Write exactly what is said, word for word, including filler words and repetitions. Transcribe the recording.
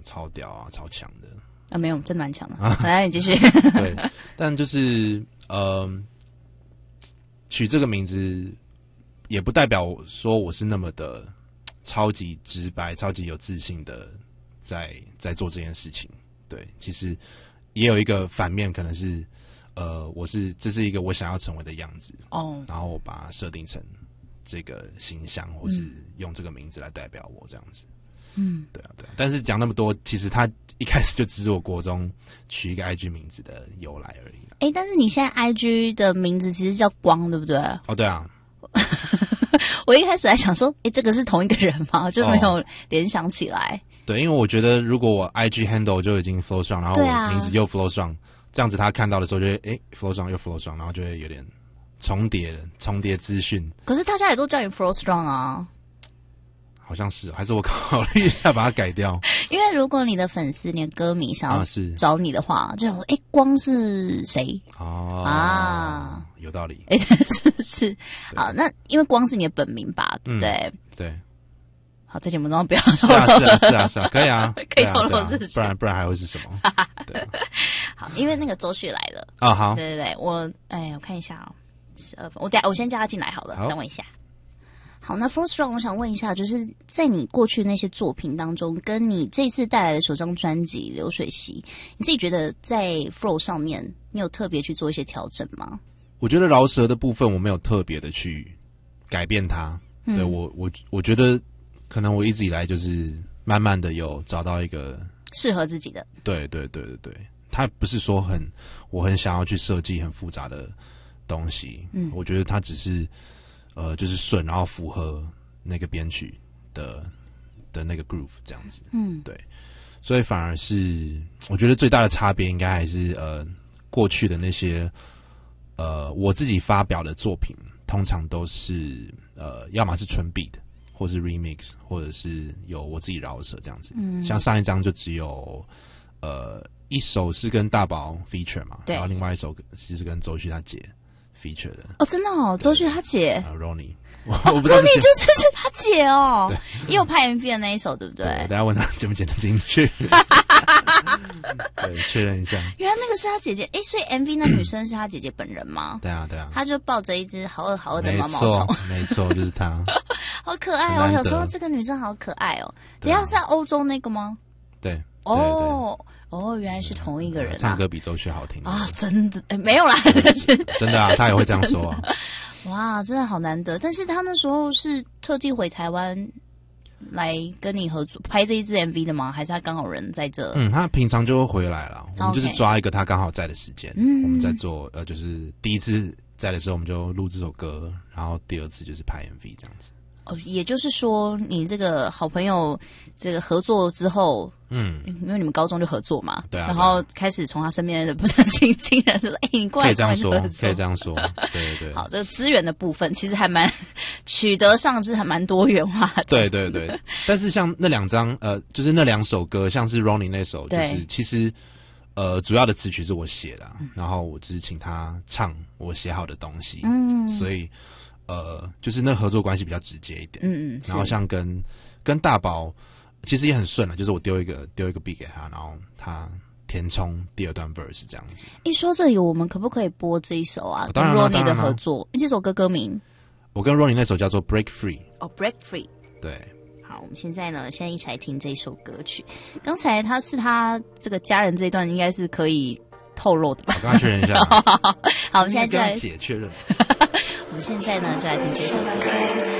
超屌啊，超强的啊，没有，真的蛮强的。来，你继续。 对，但就是呃，取这个名字也不代表说我是那么的超级直白、超级有自信的在在做这件事情。对，其实也有一个反面，可能是呃，我是这是一个我想要成为的样子哦，然后我把它设定成这个形象，或是用这个名字来代表我这样子。嗯，对啊，对啊。但是讲那么多，其实他一开始就只是我国中取一个 I G 名字的由来而已。 哎、欸，但是你现在 I G 的名字其实叫光，对不对？ 哦，对啊。 我一开始还想说，哎、欸，这个是同一个人吗？就没有联想起来。哦、 对，因为我觉得如果我 I G handle 就已经 flow 上，然后我名字又 flow 上，这样子他看到的时候就会哎 flow 上又 flow 上，然后就会有点重叠重叠资讯。 可是大家也都叫你 flow strong 啊。 好像是，还是我考虑一下把它改掉。 因为如果你的粉丝、你的歌迷想要找你的话，啊、就想说，哎、欸，光是谁？哦啊，有道理。 哎、欸，是不是？好，那因为光是你的本名吧，对不对？ 嗯、对。 好，在节目中不要是啊，是啊，是啊，是啊，可以啊， 可以透露是谁、 啊啊，不然不然还会是什么？对、啊。 好，因为那个周旭来了啊、哦，好， 对对对，我哎，我看一下哦，十二分，我等下我先叫他进来好了，等我一下。好，那 Flow Strong 我想问一下，就是在你过去那些作品当中，跟你这次带来的首张专辑《流水席》，你自己觉得在 Flow 上面，你有特别去做一些调整吗？ 我觉得饶舌的部分我没有特别的去改变它，嗯、对我我我觉得可能我一直以来就是慢慢的有找到一个适合自己的， 对对对对对，它不是说很我很想要去设计很复杂的东西，嗯，我觉得它只是。呃，就是顺，然后符合那个编曲的的那个 groove 这样子，嗯，对，所以反而是我觉得最大的差别应该还是呃过去的那些呃我自己发表的作品，通常都是呃要么是纯 beat， 或是 remix， 或者是有我自己饶舌这样子，嗯，像上一张就只有呃一首是跟大宝 feature 嘛，然后另外一首其实是跟周旭他姐。feature 的哦，真的哦，周旭他姐啊 ，Ronnie， 我不知道 ，Ronnie 就是是他姐哦，也有拍 M V 的那一首，对不对？ 对，大家问他剪不剪得进去，对，确认一下。 原来那个是他姐姐，哎，所以 M V 那女生是他姐姐本人吗？ 对啊，对啊， 他就抱着一只好饿好饿的毛毛虫， 没错，就是他， 好可爱哦！有时候这个女生好可爱哦。等一下是在欧洲那个吗？ 对， 哦。哦，原来是同一个人、啊。 唱歌比周旭好听啊！真的，哎，没有啦， 真的啊，他也会这样说啊。 哇，真的好难得。但是他那时候是特地回台湾来跟你合作拍这一支 M V 的吗？还是他刚好人在这？ 嗯，他平常就会回来了。我们就是抓一个他刚好在的时间，嗯、我们在做呃，就是第一次在的时候我们就录这首歌，然后第二次就是拍 M V 这样子。 哦，也就是说，你这个好朋友这个合作之后，嗯，因为你们高中就合作嘛， 对啊， 然后开始从他身边的不能亲亲人就说：“哎、欸，你过来可以这样说，可以这样说，对对对。” 好，这个资源的部分其实还蛮取得上是还蛮多元化的， 对对对。但是像那两张，呃，就是那两首歌，像是 Ronnie 那首，就是其实呃主要的词曲是我写的、啊嗯，然后我只是请他唱我写好的东西，嗯，所以。呃，就是那合作关系比较直接一点，嗯嗯，然后像跟跟大宝，其实也很顺了，就是我丢一个丢一个 beat 给他，然后他填充第二段 verse 这样子。 一说这里，我们可不可以播这一首啊？ 跟 Ronnie 的合作，这首歌歌名， 我跟 Ronnie 那首叫做 Break Free。 哦 ，Break Free。 对。 好，我们现在呢，现在一起来听这一首歌曲。刚才他是他这个家人这一段，应该是可以透露的吧？ 我刚刚确认一下。 好，我们现在就来姐确认。 我们现在呢，就来听这首歌。